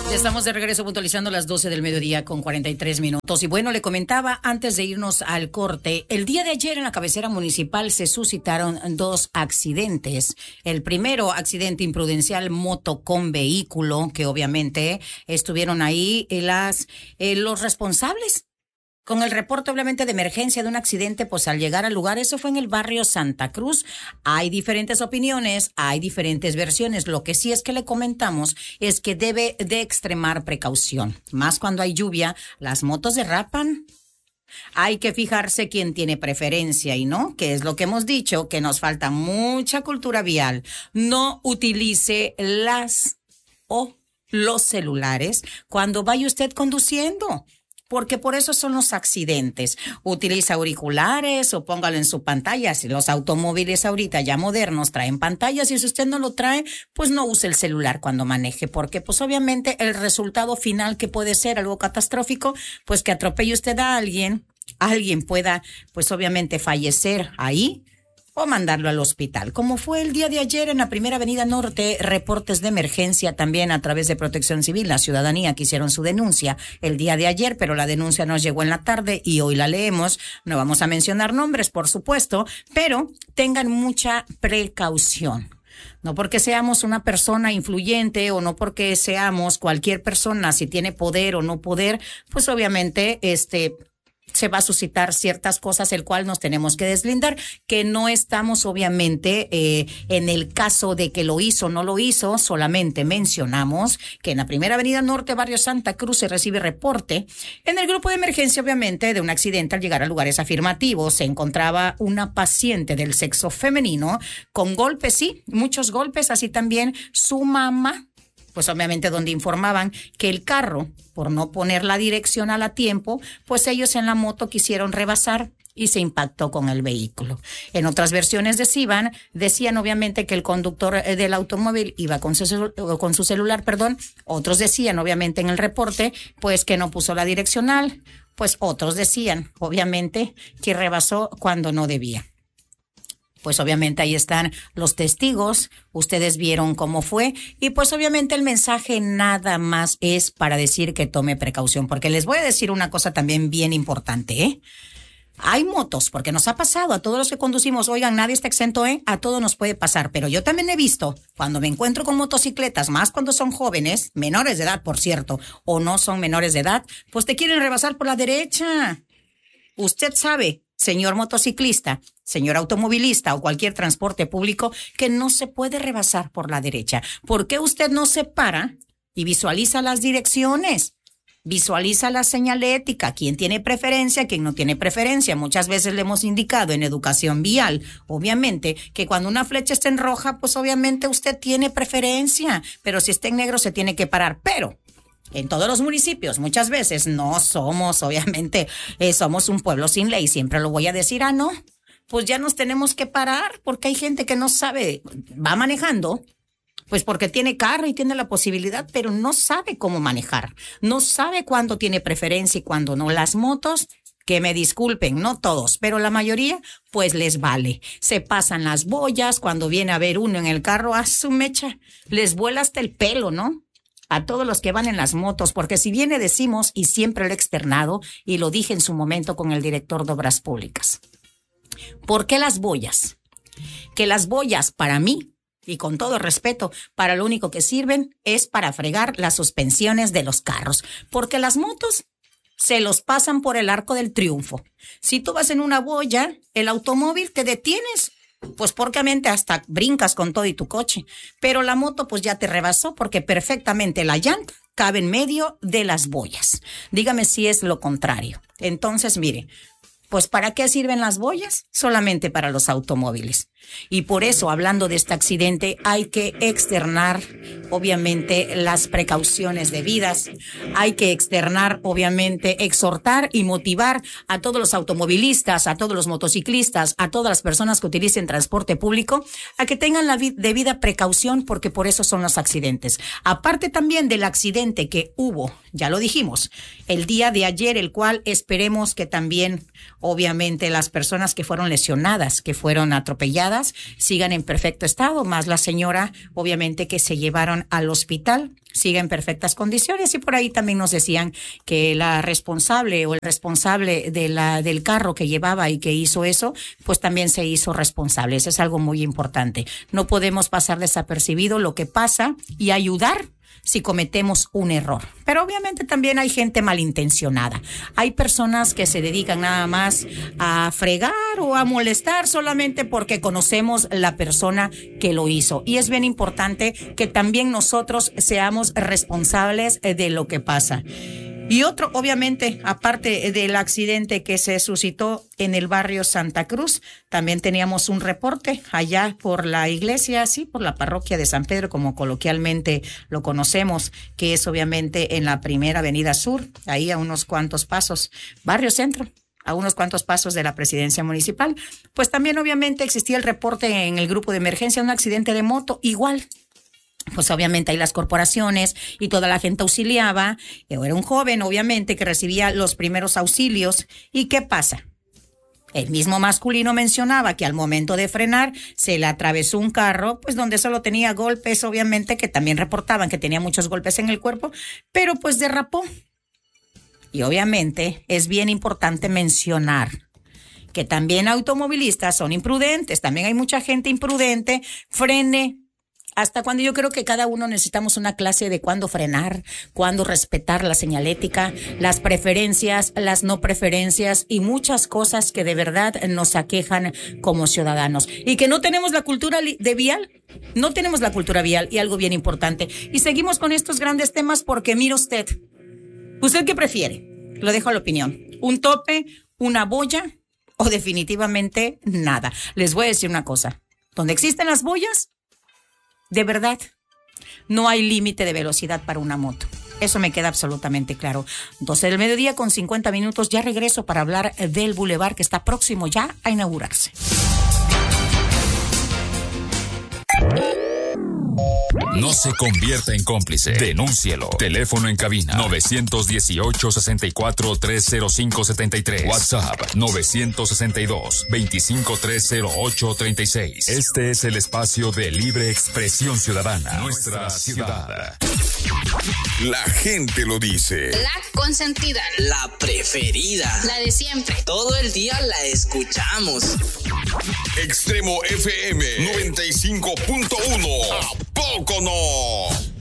Ya estamos de regreso puntualizando las 12 del mediodía con 43 minutos. Y bueno, le comentaba antes de irnos al corte, el día de ayer en la cabecera municipal se suscitaron dos accidentes. El primero, accidente imprudencial moto con vehículo, que obviamente estuvieron ahí los responsables. Con el reporte obviamente de emergencia de un accidente, pues al llegar al lugar, eso fue en el barrio Santa Cruz. Hay diferentes opiniones, hay diferentes versiones. Lo que sí es que le comentamos es que debe de extremar precaución. Más cuando hay lluvia, las motos derrapan. Hay que fijarse quién tiene preferencia y no, que es lo que hemos dicho, que nos falta mucha cultura vial. No utilice los celulares cuando vaya usted conduciendo. Porque por eso son los accidentes. Utiliza auriculares o póngalo en su pantalla. Si los automóviles ahorita ya modernos traen pantallas y si usted no lo trae, pues no use el celular cuando maneje. Porque pues obviamente el resultado final que puede ser algo catastrófico, pues que atropelle usted a alguien pueda pues obviamente fallecer ahí o mandarlo al hospital. Como fue el día de ayer en la Primera Avenida Norte, reportes de emergencia también a través de Protección Civil, la ciudadanía que hicieron su denuncia el día de ayer, pero la denuncia nos llegó en la tarde y hoy la leemos. No vamos a mencionar nombres, por supuesto, pero tengan mucha precaución. No porque seamos una persona influyente o no porque seamos cualquier persona, si tiene poder o no poder, pues obviamente se va a suscitar ciertas cosas, el cual nos tenemos que deslindar, que no estamos obviamente en el caso de que lo hizo o no lo hizo, solamente mencionamos que en la Primera Avenida Norte, barrio Santa Cruz, se recibe reporte en el grupo de emergencia, obviamente, de un accidente. Al llegar a lugares afirmativos, se encontraba una paciente del sexo femenino con golpes, sí, muchos golpes, así también su mamá. Pues obviamente donde informaban que el carro, por no poner la dirección a tiempo, pues ellos en la moto quisieron rebasar y se impactó con el vehículo. En otras versiones decían obviamente que el conductor del automóvil iba con su celular, Otros decían obviamente en el reporte, pues que no puso la direccional. Pues otros decían obviamente que rebasó cuando no debía. Pues obviamente ahí están los testigos, ustedes vieron cómo fue y pues obviamente el mensaje nada más es para decir que tome precaución, porque les voy a decir una cosa también bien importante, Hay motos, porque nos ha pasado a todos los que conducimos, oigan, nadie está exento, a todo nos puede pasar, pero yo también he visto, cuando me encuentro con motocicletas, más cuando son jóvenes, menores de edad, por cierto, o no son menores de edad, pues te quieren rebasar por la derecha. Usted sabe, señor motociclista, señor automovilista o cualquier transporte público, que no se puede rebasar por la derecha. ¿Por qué usted no se para y visualiza las direcciones? Visualiza la señalética, quién tiene preferencia, quién no tiene preferencia. Muchas veces le hemos indicado en educación vial, obviamente, que cuando una flecha está en roja, pues obviamente usted tiene preferencia, pero si está en negro se tiene que parar. Pero en todos los municipios, muchas veces no somos, obviamente, somos un pueblo sin ley, siempre lo voy a decir, no, pues ya nos tenemos que parar porque hay gente que no sabe, va manejando, pues porque tiene carro y tiene la posibilidad, pero no sabe cómo manejar, no sabe cuándo tiene preferencia y cuándo no. Las motos, que me disculpen, no todos, pero la mayoría, pues les vale. Se pasan las boyas, cuando viene a ver uno en el carro, a su mecha, les vuela hasta el pelo, ¿no? A todos los que van en las motos, porque si bien le decimos, y siempre lo he externado, y lo dije en su momento con el director de Obras Públicas, ¿por qué las boyas? Que las boyas, para mí, y con todo respeto, para lo único que sirven es para fregar las suspensiones de los carros, porque las motos se los pasan por el Arco del Triunfo. Si tú vas en una boya, el automóvil te detienes, pues porque hasta brincas con todo y tu coche, pero la moto pues ya te rebasó porque perfectamente la llanta cabe en medio de las boyas. Dígame si es lo contrario. Entonces, mire, pues ¿para qué sirven las boyas? Solamente para los automóviles. Y por eso, hablando de este accidente, hay que externar, obviamente, las precauciones debidas. Hay que externar, obviamente, exhortar y motivar a todos los automovilistas, a todos los motociclistas, a todas las personas que utilicen transporte público, a que tengan la debida precaución, porque por eso son los accidentes. Aparte también del accidente que hubo, ya lo dijimos, el día de ayer, el cual esperemos que también, obviamente, las personas que fueron lesionadas, que fueron atropelladas, todas sigan en perfecto estado, más la señora, obviamente, que se llevaron al hospital, sigue en perfectas condiciones. Y por ahí también nos decían que la responsable o el responsable del carro que llevaba y que hizo eso, pues también se hizo responsable. Eso es algo muy importante. No podemos pasar desapercibido lo que pasa y ayudar si cometemos un error. Pero obviamente también hay gente malintencionada. Hay personas que se dedican nada más a fregar o a molestar solamente porque conocemos la persona que lo hizo. Y es bien importante que también nosotros seamos responsables de lo que pasa. Y otro, obviamente, aparte del accidente que se suscitó en el barrio Santa Cruz, también teníamos un reporte allá por la iglesia, sí, por la parroquia de San Pedro, como coloquialmente lo conocemos, que es obviamente en la primera avenida sur, ahí a unos cuantos pasos, barrio centro, a unos cuantos pasos de la presidencia municipal. Pues también obviamente existía el reporte en el grupo de emergencia de un accidente de moto, igual. Pues obviamente ahí las corporaciones y toda la gente auxiliaba. Era un joven, obviamente, que recibía los primeros auxilios. ¿Y qué pasa? El mismo masculino mencionaba que al momento de frenar se le atravesó un carro, pues donde solo tenía golpes, obviamente, que también reportaban que tenía muchos golpes en el cuerpo, pero pues derrapó. Y obviamente es bien importante mencionar que también automovilistas son imprudentes. También hay mucha gente imprudente. Frene. Hasta cuando yo creo que cada uno necesitamos una clase de cuándo frenar, cuándo respetar la señalética, las preferencias, las no preferencias y muchas cosas que de verdad nos aquejan como ciudadanos. Y que no tenemos la cultura de vial, no tenemos la cultura vial y algo bien importante. Y seguimos con estos grandes temas porque mire ¿usted qué prefiere? Lo dejo a la opinión. ¿Un tope, una boya o definitivamente nada? Les voy a decir una cosa. Donde existen las boyas, de verdad, no hay límite de velocidad para una moto. Eso me queda absolutamente claro. 12 del mediodía con 50 minutos. Ya regreso para hablar del bulevar que está próximo ya a inaugurarse. No se convierta en cómplice. Denúncielo. Teléfono en cabina 918-64-305-73. WhatsApp 962-2530836. Este es el espacio de libre expresión ciudadana. Nuestra ciudad. La gente lo dice. La consentida. La preferida. La de siempre. Todo el día la escuchamos. Extremo FM 95.1. ¿A poco no?